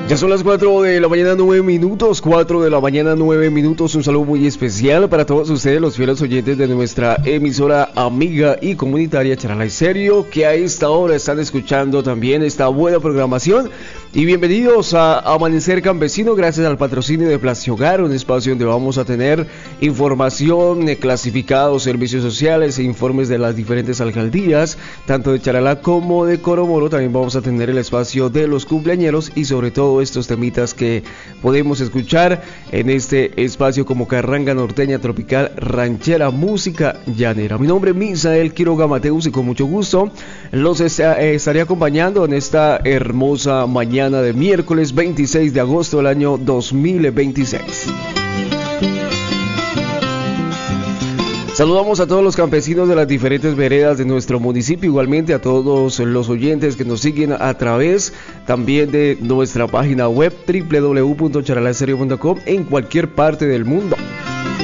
Ya son las 4 de la mañana, 9 minutos. 4 de la mañana, 9 minutos. Un saludo muy especial para todos ustedes, los fieles oyentes de nuestra emisora amiga y comunitaria Charala Estéreo, que a esta hora están escuchando también esta buena programación. Y bienvenidos a Amanecer Campesino, gracias al patrocinio de Plaza Hogar, un espacio donde vamos a tener información, clasificados, servicios sociales e informes de las diferentes alcaldías, tanto de Charalá como de Coromoro. También vamos a tener el espacio de los cumpleañeros y sobre todo estos temitas que podemos escuchar en este espacio como carranga norteña, tropical, ranchera, música llanera. Mi nombre es Misael Quiroga Mateus y con mucho gusto los estaré acompañando en esta hermosa mañana de miércoles 26 de agosto del año 2026. Saludamos a todos los campesinos de las diferentes veredas de nuestro municipio, igualmente a todos los oyentes que nos siguen a través también de nuestra página web www.charalaestereo.com en cualquier parte del mundo.